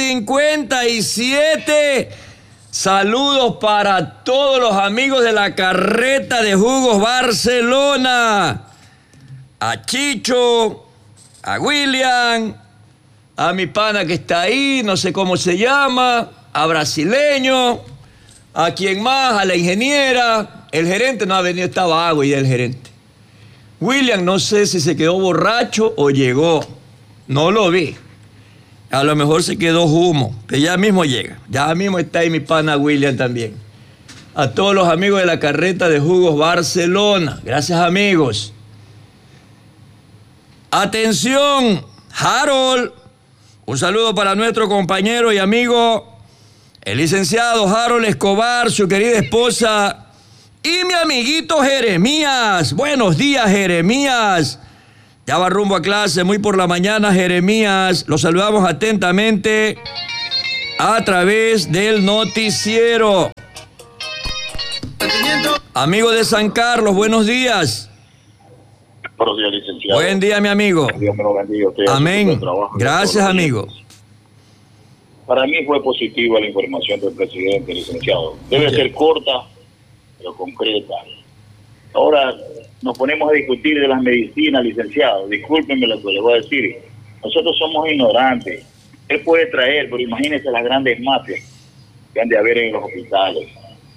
57. Saludos para todos los amigos de la carreta de jugos Barcelona. A Chicho, a William, a mi pana que está ahí, no sé cómo se llama, a Brasileño, a quien más, a la ingeniera. El gerente no ha venido, está vago y el gerente. William no sé si se quedó borracho o llegó, no lo vi. A lo mejor se quedó humo, que ya mismo llega. Ya mismo está ahí mi pana William también. A todos los amigos de la carreta de jugos Barcelona. Gracias, amigos. Atención, Harold. Un saludo para nuestro compañero y amigo, el licenciado Harold Escobar, su querida esposa y mi amiguito Jeremías. Buenos días, Jeremías. Ya va rumbo a clase, muy por la mañana, Jeremías. Lo saludamos atentamente a través del noticiero. Amigo de San Carlos, buenos días. Buenos días, licenciado. Buen día, mi amigo. Dios me lo bendiga. Amén. Gracias, amigo. Para mí fue positiva la información del presidente, licenciado. Debe ser corta, pero concreta. Ahora nos ponemos a discutir de las medicinas, licenciado. Discúlpenme lo que les voy a decir. Nosotros somos ignorantes. Él puede traer, pero imagínense las grandes mafias que han de haber en los hospitales.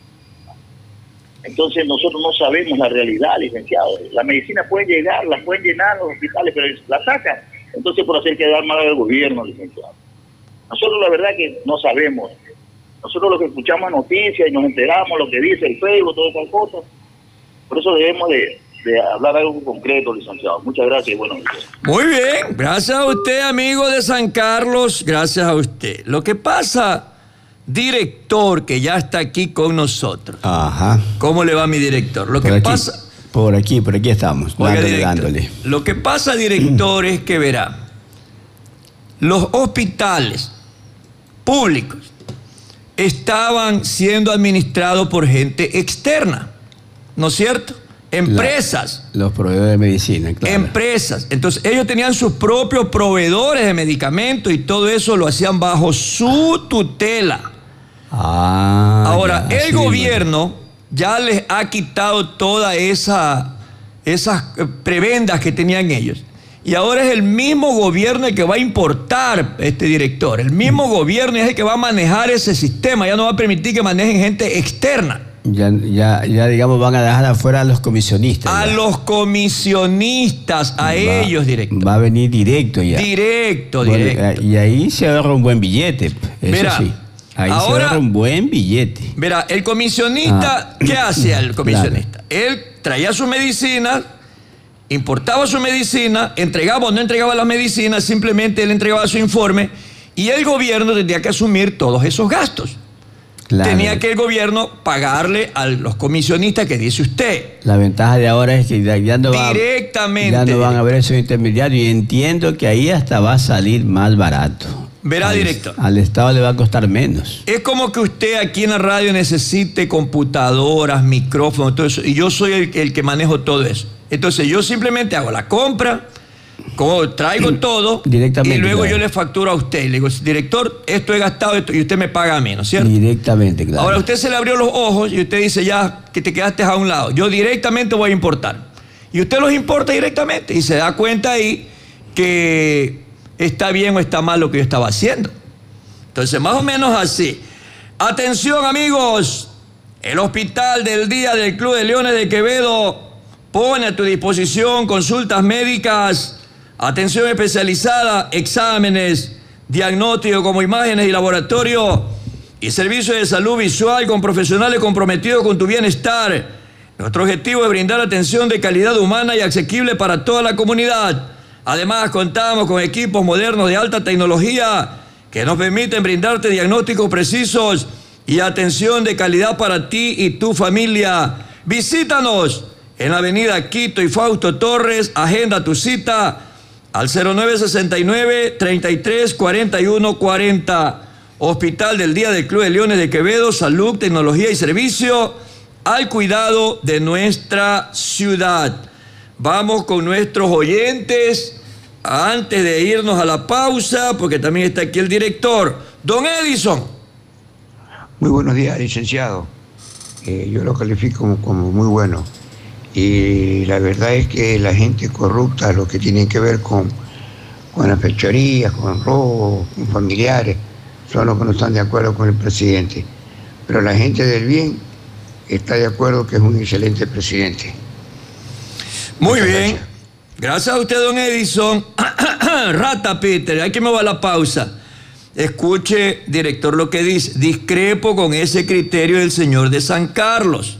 Entonces nosotros no sabemos la realidad, licenciado. La medicina puede llegar, la pueden llenar los hospitales, pero la sacan. Entonces por hacer quedar mal al gobierno, licenciado. Nosotros la verdad que no sabemos. Nosotros lo que escuchamos noticias y nos enteramos lo que dice el Facebook, todas esas cosas. Por eso debemos de hablar algo concreto, licenciado. Muchas gracias y buenos días. Muy bien, gracias a usted, amigo de San Carlos, gracias a usted. Lo que pasa, director, que ya está aquí con nosotros. Ajá. ¿Cómo le va, mi director? Lo que pasa... Por aquí estamos, Oiga, dándole. Lo que pasa, director, es que verá, los hospitales públicos estaban siendo administrados por gente externa, ¿no es cierto? Empresas. Los proveedores de medicina, claro. Empresas. Entonces, ellos tenían sus propios proveedores de medicamentos y todo eso lo hacían bajo su tutela. Ahora, ya, el gobierno ya les ha quitado todas esas prebendas que tenían ellos. Y ahora es el mismo gobierno el que va a importar, director. El mismo gobierno es el que va a manejar ese sistema. Ya no va a permitir que manejen gente externa. Ya digamos, van a dejar afuera a los comisionistas. A los comisionistas, ellos, director. Va a venir directo ya. Directo. Y ahí se ahorra un buen billete, eso verá, sí. Ahí ahora, se ahorra un buen billete. Verá, el comisionista, ¿qué hacía el comisionista? Claro. Él traía su medicina, importaba su medicina, entregaba o no entregaba las medicinas, simplemente él entregaba su informe y el gobierno tendría que asumir todos esos gastos. Claro. Tenía que el gobierno pagarle a los comisionistas que dice usted. La ventaja de ahora es que ya no directamente. Ya no van a haber esos intermediarios y entiendo que ahí hasta va a salir más barato. Verá, director. Al Estado le va a costar menos. Es como que usted aquí en la radio necesite computadoras, micrófonos, todo eso, y yo soy el que manejo todo eso. Entonces yo simplemente hago la compra, traigo todo directamente, y luego claro. yo le facturo a usted. Le digo, director, esto he gastado esto, y usted me paga a mí, ¿no es cierto? Directamente, claro. Ahora usted se le abrió los ojos y usted dice ya que te quedaste a un lado. Yo directamente voy a importar. Y usted los importa directamente y se da cuenta ahí que está bien o está mal lo que yo estaba haciendo. Entonces, más o menos así. Atención, amigos. El Hospital del Día del Club de Leones de Quevedo pone a tu disposición consultas médicas, atención especializada, exámenes, diagnóstico como imágenes y laboratorio y servicios de salud visual con profesionales comprometidos con tu bienestar. Nuestro objetivo es brindar atención de calidad humana y asequible para toda la comunidad. Además, contamos con equipos modernos de alta tecnología que nos permiten brindarte diagnósticos precisos y atención de calidad para ti y tu familia. Visítanos en la avenida Quito y Fausto Torres. Agenda tu cita al 0969-334140. Hospital del Día del Club de Leones de Quevedo. Salud, tecnología y servicio al cuidado de nuestra ciudad. Vamos con nuestros oyentes antes de irnos a la pausa, porque también está aquí el director. Don Edison. Muy buenos días, licenciado. Yo lo califico como muy bueno. Y la verdad es que la gente corrupta, lo que tiene que ver con las fechorías, con robos, con familiares, son los que no están de acuerdo con el presidente. Pero la gente del bien está de acuerdo que es un excelente presidente. Muy bien. Gracias a usted, don Edison. Rata Peter, aquí me va la pausa. Escuche, director, lo que dice. Discrepo con ese criterio del señor de San Carlos.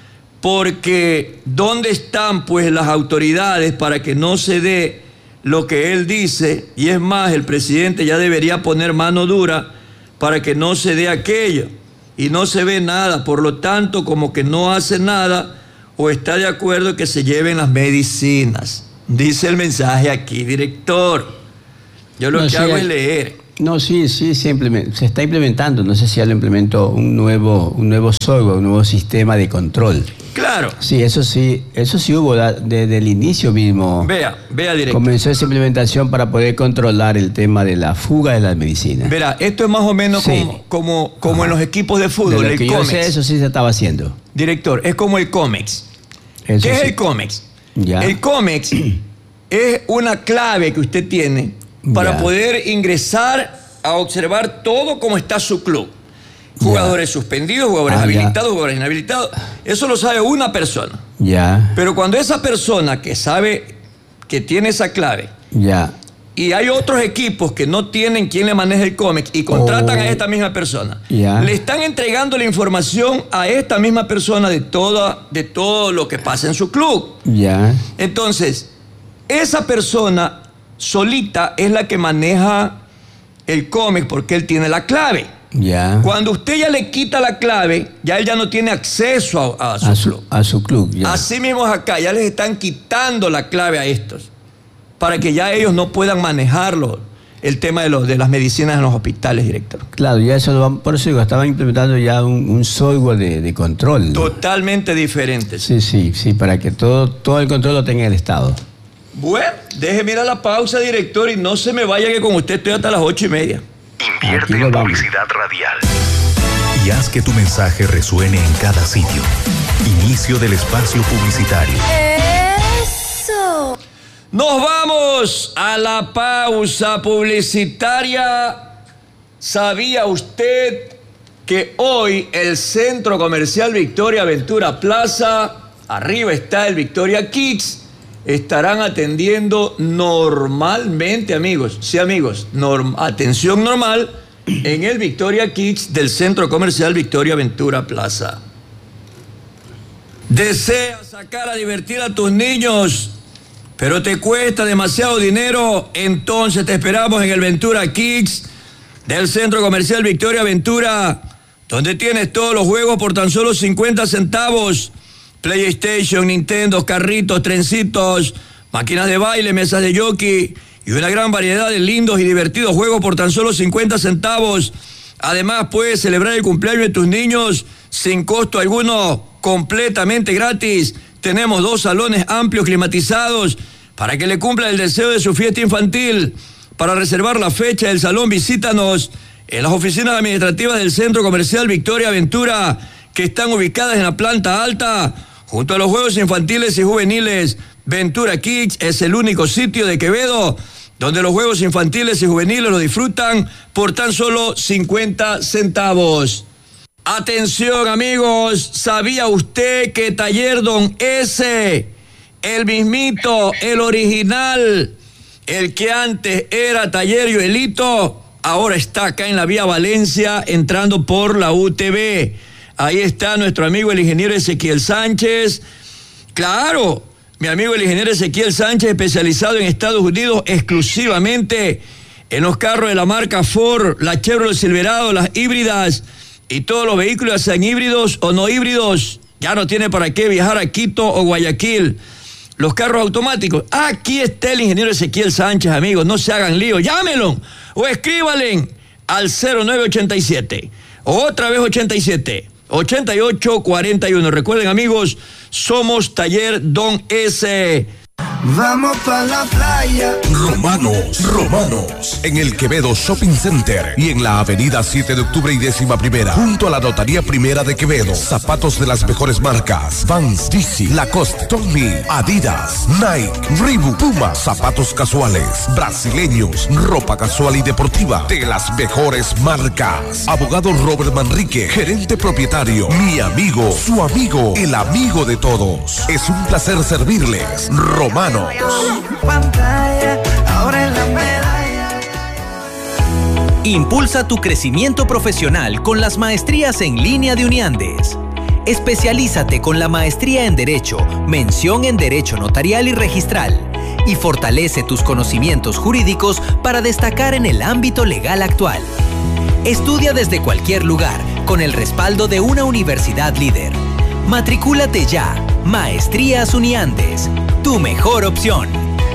Porque ¿dónde están pues las autoridades para que no se dé lo que él dice? Y es más, el presidente ya debería poner mano dura para que no se dé aquello. Y no se ve nada, por lo tanto, como que no hace nada o está de acuerdo en que se lleven las medicinas. Dice el mensaje aquí, director. Yo lo que hago es leer. No, sí, se está implementando. No sé si ya lo implementó un nuevo software, un nuevo sistema de control. Claro. Sí, eso sí hubo desde el inicio mismo. Vea, director. Comenzó esa implementación para poder controlar el tema de la fuga de las medicinas. Verá, esto es más o menos como en los equipos de fútbol, de lo que el COMEX. Yo sé, eso sí se estaba haciendo. Director, es como el COMEX. ¿Qué es el COMEX? Ya. El COMEX es una clave que usted tiene para poder ingresar a observar todo cómo está su club. Jugadores suspendidos, jugadores habilitados, jugadores inhabilitados. Eso lo sabe una persona. Ya. Pero cuando esa persona que sabe que tiene esa clave, y hay otros equipos que no tienen quien le maneje el COMEX y contratan a esta misma persona, le están entregando la información a esta misma persona de todo lo que pasa en su club. Entonces, esa persona solita es la que maneja el COMEX porque él tiene la clave. Cuando usted ya le quita la clave, ya él ya no tiene acceso a su club. Así mismo es acá, ya les están quitando la clave a estos, para que ya ellos no puedan manejarlo, el tema de las medicinas en los hospitales, director. Claro, ya eso, por eso digo, estaban implementando ya un software de control, ¿no? Totalmente diferente. Sí, para que todo el control lo tenga el Estado. Bueno, déjeme ir a la pausa, director, y no se me vaya que con usted estoy hasta las 8:30. Invierte en publicidad radial y haz que tu mensaje resuene en cada sitio. Inicio del espacio publicitario. ¡Eso! Nos vamos a la pausa publicitaria. ¿Sabía usted que hoy el Centro Comercial Victoria Ventura Plaza, arriba está el Victoria Kids, estarán atendiendo normalmente, amigos? Sí, amigos, atención normal en el Victoria Kids del Centro Comercial Victoria Ventura Plaza. ¿Deseas sacar a divertir a tus niños, pero te cuesta demasiado dinero? Entonces te esperamos en el Ventura Kids del Centro Comercial Victoria Ventura, donde tienes todos los juegos por tan solo 50 centavos. PlayStation, Nintendo, carritos, trencitos, máquinas de baile, mesas de jockey y una gran variedad de lindos y divertidos juegos por tan solo 50 centavos. Además, puedes celebrar el cumpleaños de tus niños sin costo alguno, completamente gratis. Tenemos 2 salones amplios climatizados para que le cumpla el deseo de su fiesta infantil. Para reservar la fecha del salón, visítanos en las oficinas administrativas del Centro Comercial Victoria Ventura, que están ubicadas en la planta alta, junto a los juegos infantiles y juveniles. Ventura Kids es el único sitio de Quevedo donde los juegos infantiles y juveniles lo disfrutan por tan solo 50 centavos. Atención, amigos, ¿sabía usted que Taller Don S, el mismito, el original, el que antes era Taller Joelito, ahora está acá en la vía Valencia, entrando por la UTV? Ahí está nuestro amigo el ingeniero Ezequiel Sánchez. Claro, mi amigo el ingeniero Ezequiel Sánchez, especializado en Estados Unidos exclusivamente en los carros de la marca Ford, la Chevrolet Silverado, las híbridas y todos los vehículos, sean híbridos o no híbridos. Ya no tiene para qué viajar a Quito o Guayaquil. Los carros automáticos. Aquí está el ingeniero Ezequiel Sánchez, amigos. No se hagan lío. Llámenlo o escríbanle al 0987. Otra vez 87. 8841. Recuerden, amigos, somos Taller Don S. Vamos pa' la playa. Romanos, en el Quevedo Shopping Center y en la avenida 7 de octubre y 11ª, junto a la Notaría Primera de Quevedo. Zapatos de las mejores marcas: Vans, DC, Lacoste, Tommy, Adidas, Nike, Reebok, Puma. Zapatos casuales, brasileños, ropa casual y deportiva de las mejores marcas. Abogado Robert Manrique, gerente propietario, mi amigo, su amigo, el amigo de todos. Es un placer servirles. Romanos. Impulsa tu crecimiento profesional con las maestrías en línea de Uniandes. Especialízate con la maestría en Derecho, mención en Derecho Notarial y Registral, y fortalece tus conocimientos jurídicos para destacar en el ámbito legal actual. Estudia desde cualquier lugar con el respaldo de una universidad líder. Matricúlate ya. Maestrías Uniandes, tu mejor opción.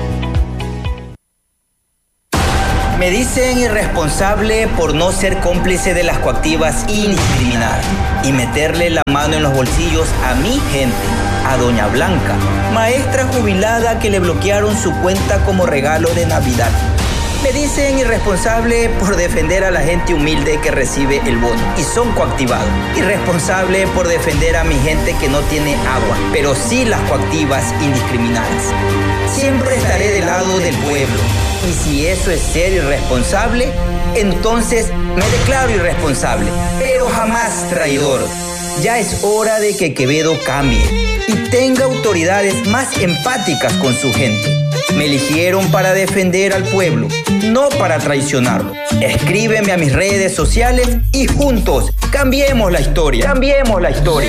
Me dicen irresponsable por no ser cómplice de las coactivas indiscriminadas y meterle la mano en los bolsillos a mi gente, a doña Blanca, maestra jubilada que le bloquearon su cuenta como regalo de Navidad. Me dicen irresponsable por defender a la gente humilde que recibe el bono y son coactivados. Irresponsable por defender a mi gente que no tiene agua, pero sí las coactivas indiscriminadas. Siempre estaré del lado del pueblo. Y si eso es ser irresponsable, entonces me declaro irresponsable, pero jamás traidor. Ya es hora de que Quevedo cambie y tenga autoridades más empáticas con su gente. Me eligieron para defender al pueblo, no para traicionarlo. Escríbeme a mis redes sociales y juntos cambiemos la historia. Cambiemos la historia.